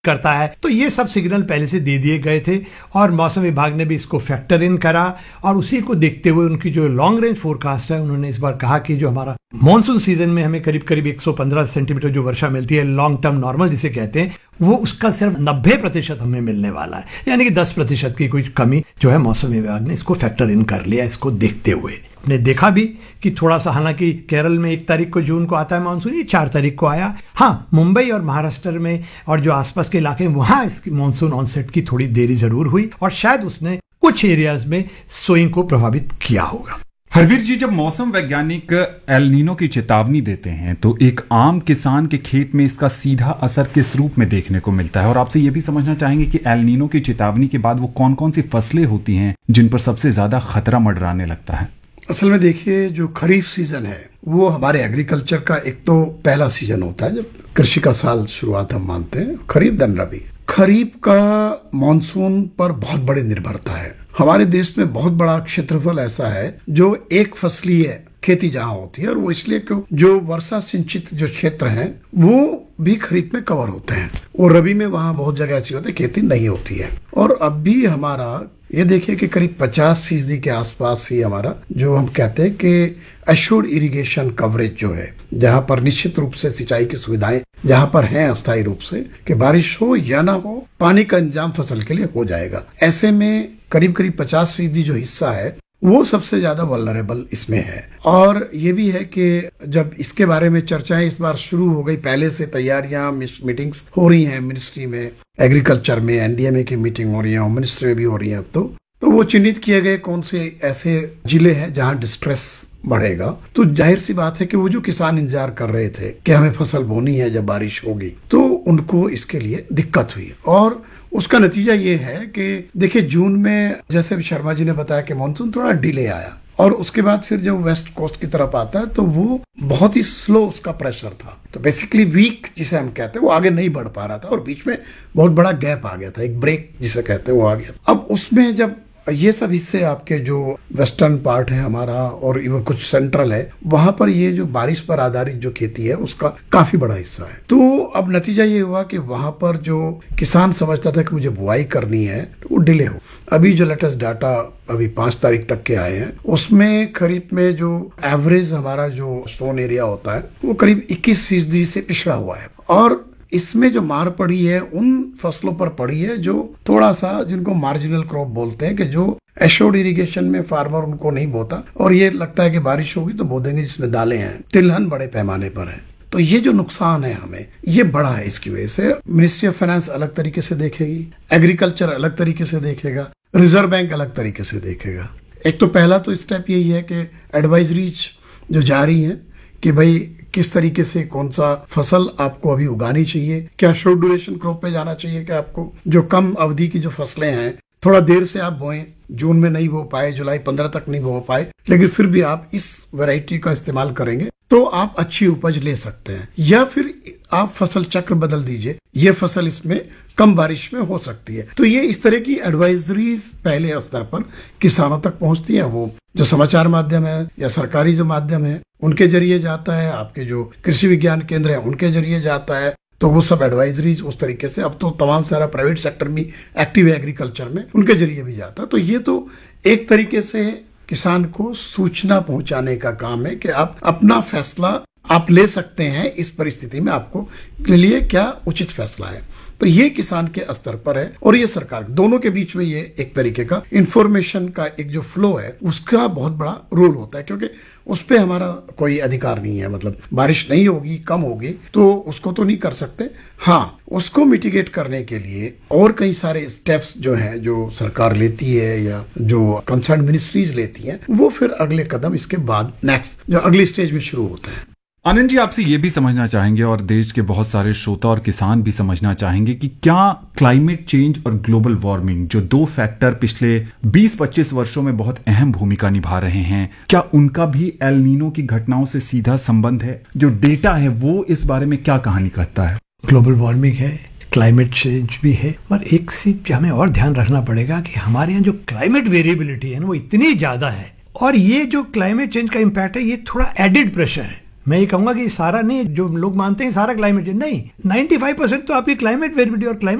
करता है। तो ये सब सिग्नल पहले से दे दिए गए थे और मौसम विभाग ने भी इसको फैक्टर इन करा और उसी को देखते हुए उनकी जो लॉन्ग रेंज फोरकास्ट है, उन्होंने इस बार कहा कि जो हमारा मॉनसून सीजन में हमें करीब करीब 115 सेंटीमीटर जो वर्षा मिलती है, लॉन्ग टर्म नॉर्मल जिसे कहते हैं, वो उसका सिर्फ 90% हमें मिलने वाला है, यानी कि 10% की कोई कमी जो है मौसम विभाग ने इसको फैक्टर इन कर लिया। इसको देखते हुए ने देखा भी कि थोड़ा सा, हालांकि केरल में 1 तारीख को जून को आता है मानसून, ये 4 तारीख को आया। हाँ, मुंबई और महाराष्ट्र में और जो आसपास के इलाके हैं वहां इसकी मानसून ऑनसेट की थोड़ी देरी जरूर हुई और शायद उसने कुछ एरियाज में सोइंग को प्रभावित किया होगा। हरवीर जी, जब मौसम वैज्ञानिक एल नीनो की चेतावनी देते हैं तो एक आम किसान के खेत में इसका सीधा असर किस रूप में देखने को मिलता है, और आपसे यह भी समझना चाहेंगे कि एल नीनो की चेतावनी के बाद वो कौन कौन सी फसलें होती हैं जिन पर सबसे ज्यादा खतरा मंडराने लगता है? असल में देखिए, जो खरीफ सीजन है वो हमारे एग्रीकल्चर का एक तो पहला सीजन होता है, जब कृषि का साल शुरुआत हम मानते हैं, खरीफ दन रबी। खरीफ का मॉनसून पर बहुत बड़ी निर्भरता है। हमारे देश में बहुत बड़ा क्षेत्रफल ऐसा है जो एक फसलीय खेती जहां होती है, और वो इसलिए क्यों, जो वर्षा सिंचित जो क्षेत्र हैं वो भी खरीफ में कवर होते हैं, और रबी में वहां बहुत जगह ऐसी होती है खेती नहीं होती है। और अब भी हमारा ये देखिए कि करीब 50% के आसपास ही हमारा जो हम कहते हैं कि एश्योर्ड इरिगेशन कवरेज जो है, जहां पर निश्चित रूप से सिंचाई की सुविधाएं जहां पर हैं अस्थायी रूप से, कि बारिश हो या ना हो, पानी का इंतजाम फसल के लिए हो जाएगा। ऐसे में करीब करीब 50% जो हिस्सा है वो सबसे ज्यादा वल्नरेबल इसमें है। और ये भी है कि जब इसके बारे में चर्चाएं इस बार शुरू हो गई, पहले से तैयारियां, मीटिंग्स हो रही हैं मिनिस्ट्री में, एग्रीकल्चर में एनडीएमए की मीटिंग हो रही है, होम मिनिस्ट्री में भी हो रही है। अब तो वो चिन्हित किए गए कौन से ऐसे जिले हैं जहां डिस्ट्रेस बढ़ेगा। तो जाहिर सी बात है कि वो जो किसान इंतजार कर रहे थे कि हमें फसल बोनी है जब बारिश होगी, तो उनको इसके लिए दिक्कत हुई। और उसका नतीजा ये है कि देखिए, जून में जैसे शर्मा जी ने बताया कि मानसून थोड़ा डिले आया, और उसके बाद फिर जब वेस्ट कोस्ट की तरफ आता है तो वो बहुत ही स्लो उसका प्रेशर था। तो बेसिकली वीक जिसे हम कहते हैं वो आगे नहीं बढ़ पा रहा था, और बीच में बहुत बड़ा गैप आ गया था, एक ब्रेक जिसे कहते हैं वो आ गया। अब उसमें जब ये सब हिस्से आपके जो वेस्टर्न पार्ट है हमारा और इवन कुछ सेंट्रल है, वहां पर ये जो बारिश पर आधारित जो खेती है उसका काफी बड़ा हिस्सा है। तो अब नतीजा ये हुआ कि वहां पर जो किसान समझता था कि मुझे बुआई करनी है तो वो डिले हो। अभी जो लेटेस्ट डाटा अभी 5 तारीख तक के आए हैं, उसमें खरीफ में जो एवरेज हमारा जो सोन एरिया होता है वो करीब 21% से पिछड़ा हुआ है। और इसमें जो मार पड़ी है उन फसलों पर पड़ी है जो थोड़ा सा, जिनको मार्जिनल क्रॉप बोलते हैं, कि जो एश्योर्ड इरिगेशन में फार्मर उनको नहीं बोता और ये लगता है कि बारिश होगी तो बो देंगे, जिसमें दालें हैं, तिलहन बड़े पैमाने पर है। तो ये जो नुकसान है हमें, ये बड़ा है। इसकी वजह से मिनिस्ट्री ऑफ फाइनेंस अलग तरीके से देखेगी, एग्रीकल्चर अलग तरीके से देखेगा, रिजर्व बैंक अलग तरीके से देखेगा। एक तो पहला तो स्टेप यही है कि एडवाइजरीज जो जारी है कि भाई किस तरीके से कौन सा फसल आपको अभी उगानी चाहिए, क्या शॉर्ट ड्यूरेशन क्रॉप पे जाना चाहिए, कि आपको जो कम अवधि की जो फसलें हैं थोड़ा देर से आप बोएं, जून में नहीं बो पाए, जुलाई 15 तक नहीं बो पाए, लेकिन फिर भी आप इस वैरायटी का इस्तेमाल करेंगे तो आप अच्छी उपज ले सकते हैं। या फिर आप फसल चक्र बदल दीजिए, ये फसल इसमें कम बारिश में हो सकती है। तो ये इस तरह की एडवाइजरीज पहले स्तर पर किसानों तक पहुंचती है। वो जो समाचार माध्यम है या सरकारी जो माध्यम है उनके जरिए जाता है, आपके जो कृषि विज्ञान केंद्र है उनके जरिए जाता है, तो वो सब एडवाइजरीज उस तरीके से, अब तो तमाम सारा प्राइवेट सेक्टर भी एक्टिव है एग्रीकल्चर में, उनके जरिए भी जाता है। तो ये तो एक तरीके से किसान को सूचना पहुंचाने का काम है कि आप अपना फैसला आप ले सकते हैं, इस परिस्थिति में आपको के लिए क्या उचित फैसला है। तो ये किसान के स्तर पर है और ये सरकार, दोनों के बीच में ये एक तरीके का इंफॉर्मेशन का एक जो फ्लो है उसका बहुत बड़ा रोल होता है, क्योंकि उस पे हमारा कोई अधिकार नहीं है। मतलब बारिश नहीं होगी, कम होगी, तो उसको तो नहीं कर सकते। हाँ, उसको मिटिगेट करने के लिए और कई सारे स्टेप्स जो हैं, जो सरकार लेती है या जो कंसर्न मिनिस्ट्रीज लेती हैं, वो फिर अगले कदम इसके बाद नेक्स्ट जो अगली स्टेज में शुरू होता है। आनंद जी, आपसे ये भी समझना चाहेंगे और देश के बहुत सारे श्रोता और किसान भी समझना चाहेंगे कि क्या क्लाइमेट चेंज और ग्लोबल वार्मिंग, जो 2 फैक्टर पिछले 20-25 वर्षों में बहुत अहम भूमिका निभा रहे हैं, क्या उनका भी एल नीनो की घटनाओं से सीधा संबंध है? जो डेटा है वो इस बारे में क्या कहानी कहता है? ग्लोबल वार्मिंग है, क्लाइमेट चेंज भी है, और एक चीज हमें और ध्यान रखना पड़ेगा कि हमारे यहाँ जो क्लाइमेट वेरिएबिलिटी है ना वो इतनी ज्यादा है, और ये जो क्लाइमेट चेंज का इम्पैक्ट है ये थोड़ा एडिड प्रेशर है। मैं ये कहूंगा कि सारा नहीं, जो लोग मानते हैं सारा क्लाइमेट चेंज नहीं, 95% तो आपकी क्लाइमेट वेरिएबिलिटी और क्लाइमेट